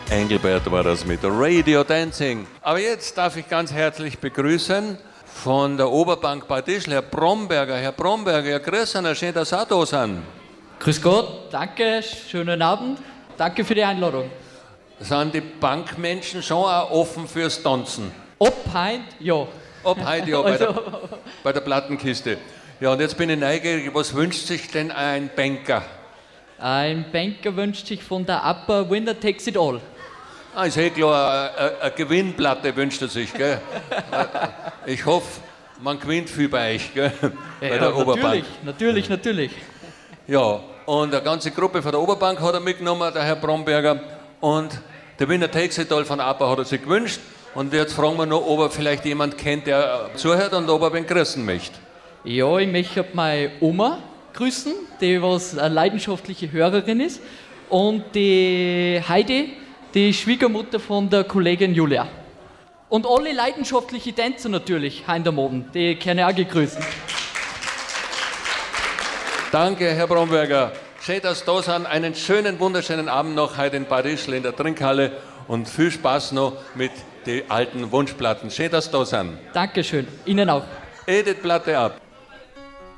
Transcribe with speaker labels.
Speaker 1: Engelbert war das mit Radio Dancing. Aber jetzt darf ich ganz herzlich begrüßen von der Oberbank Bad Ischl, Herr Bromberger. Herr Bromberger, ja, grüß euch, schön, dass Sie auch da sind.
Speaker 2: Grüß Gott, danke, schönen Abend. Danke für die Einladung.
Speaker 1: Sind die Bankmenschen schon auch offen fürs Tanzen?
Speaker 2: Ob heint, ja.
Speaker 1: Ab heute ja bei der Plattenkiste. Ja, und jetzt bin ich neugierig, was wünscht sich denn ein Banker?
Speaker 2: Ein Banker wünscht sich von der APA Winner Takes It All.
Speaker 1: Ah, ist eh klar, eine Gewinnplatte wünscht er sich, gell? Ich hoffe, man gewinnt viel bei euch, gell? Bei der Oberbank.
Speaker 2: Natürlich.
Speaker 1: Ja, und eine ganze Gruppe von der Oberbank hat er mitgenommen, der Herr Bromberger. Und der Winner Takes It All von APA hat er sich gewünscht. Und jetzt fragen wir noch, ob er vielleicht jemand kennt, der zuhört und ob er wen grüßen möchte.
Speaker 2: Ja, ich möchte meine Oma grüßen, die was eine leidenschaftliche Hörerin ist. Und die Heidi, die Schwiegermutter von der Kollegin Julia. Und alle leidenschaftliche Tänzer natürlich, heute am Abend, die können auch gegrüßt.
Speaker 1: Danke, Herr Bromberger. Schön, dass Sie da sind. Einen schönen, wunderschönen Abend noch heute in Bad Ischl in der Trinkhalle und viel Spaß noch mit den alten Wunschplatten. Schön, dass Sie da sind.
Speaker 2: Dankeschön, Ihnen auch.
Speaker 1: Edith Platte ab.